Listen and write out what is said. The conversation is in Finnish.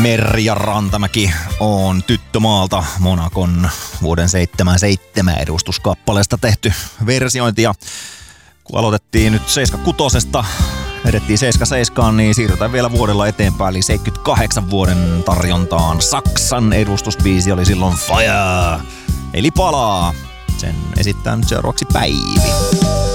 Merja Rantamäki on Tyttömaalta, Monacon vuoden 77 edustuskappaleesta tehty versiointi. Ja kun aloitettiin nyt 76, edettiin 77, niin siirrytään vielä vuodella eteenpäin, eli 78 vuoden tarjontaan. Saksan edustusbiisi oli silloin Fire, eli Palaa. Sen esittää nyt seuraavaksi Päivi.